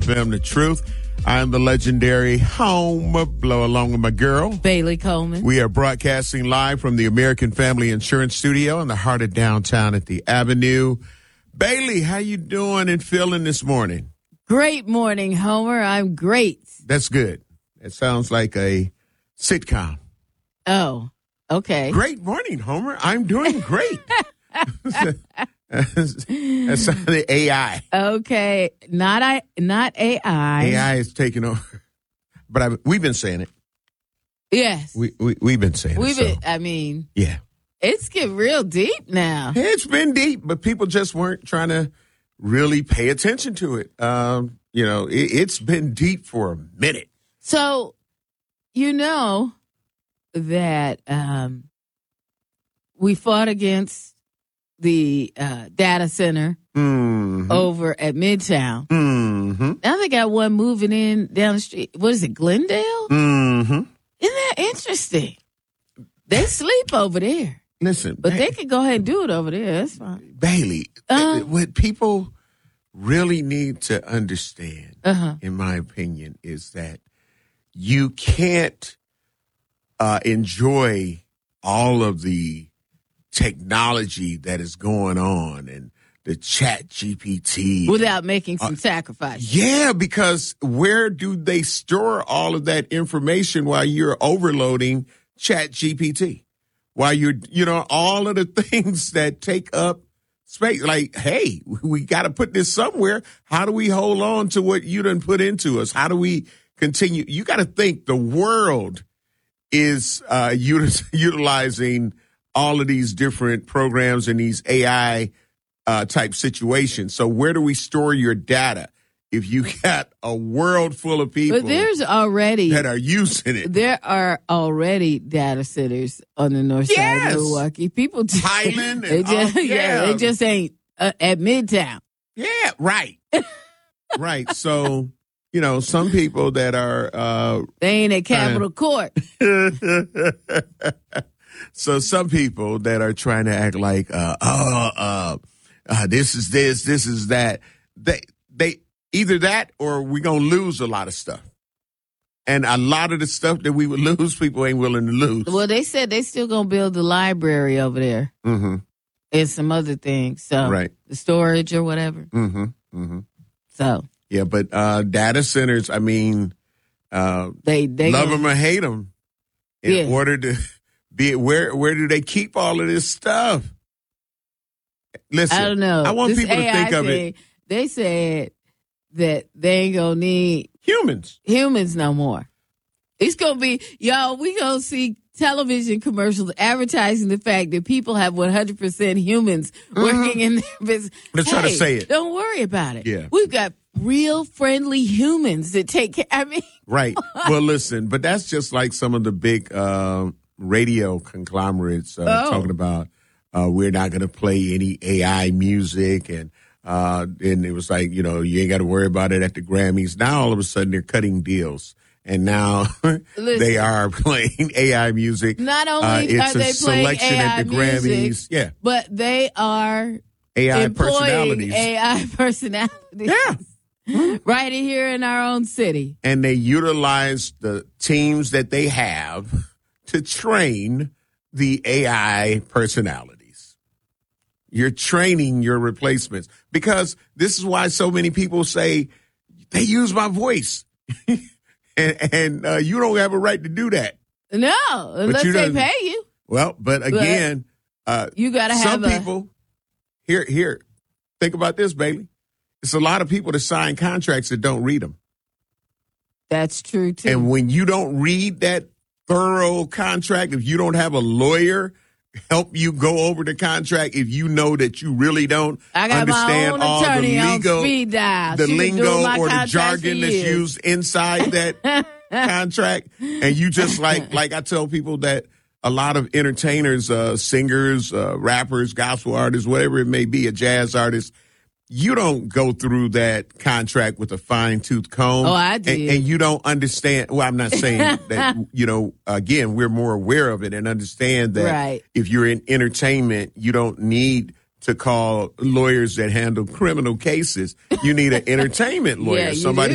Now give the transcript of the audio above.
FM, The Truth. I'm the legendary Home Blow along with my girl, Bailey Coleman. We are broadcasting live from the American Family Insurance Studio in the heart of downtown at the Avenue. Bailey, how you doing and feeling this morning? Great morning, Homer. I'm great. That's good. It sounds like a sitcom. Oh, okay. Great morning, Homer. I'm doing great. That's the AI. Okay, not AI. AI is taking over, but we've been saying it. Yes, we've been saying it. I mean, yeah, it's getting real deep now. It's been deep, but people just weren't trying to really pay attention to it. It's been deep for a minute. So, you know that we fought against the data center over at Midtown. Mm-hmm. Now they got one moving in down the street. What is it, Glendale? Mm-hmm. Isn't that interesting? They sleep over there. Listen, but they can go ahead and do it over there. That's fine. Bailey, what people really need to understand, in my opinion, is that you can't enjoy all of the technology that is going on and the Chat GPT without making some sacrifices. Yeah, because where do they store all of that information while you're overloading Chat GPT? While you're, all of the things that take up space, like, hey, we got to put this somewhere. How do we hold on to what you done put into us? How do we continue? You got to think the world is utilizing all of these different programs and these AI type situations. So where do we store your data? If you got a world full of people that are using it. There are already data centers on the north side of Milwaukee. People Highland. They just ain't at Midtown. Yeah, right. Right. So, some people that are they ain't at Capitol Court. So some people that are trying to act like, this is this is that, they either that or we're going to lose a lot of stuff. And a lot of the stuff that we would lose, people ain't willing to lose. Well, they said they still going to build the library over there. Mm-hmm. And some other things. So the storage or whatever. Mm-hmm. Mm-hmm. So. Yeah, but data centers, I mean, they love them or hate them. In order to be where do they keep all of this stuff? Listen, I don't know. I want people to think of it. They said that they ain't gonna need humans no more. It's gonna be, we gonna see television commercials advertising the fact that people have 100% humans working in their business. Let's try to say it. Don't worry about it. Yeah. We've got real friendly humans that take care. I mean, right. Well, listen, but that's just like some of the big radio conglomerates talking about we're not going to play any AI music, and it was like, you ain't got to worry about it at the Grammys. Now all of a sudden they're cutting deals, and now they are playing AI music. Not only are they playing AI Grammys, but they are AI personalities. AI personalities. Yeah. Right here in our own city. And they utilize the teams that they have to train the AI personalities. You're training your replacements, because this is why so many people say they use my voice. and you don't have a right to do that. No, unless they pay you. Well, but again, you got to have some people. Here, think about this, Bailey. It's a lot of people that sign contracts that don't read them. That's true, too. And when you don't read that thorough contract, if you don't have a lawyer help you go over the contract, if you know that you really don't understand all the legal, the lingo or the jargon that's used inside that contract, and you just like I tell people that a lot of entertainers, singers, rappers, gospel artists, whatever it may be, a jazz artist, you don't go through that contract with a fine-tooth comb. Oh, I do. And you don't understand. Well, I'm not saying that, again, we're more aware of it and understand that if you're in entertainment, you don't need to call lawyers that handle criminal cases. You need an entertainment lawyer, somebody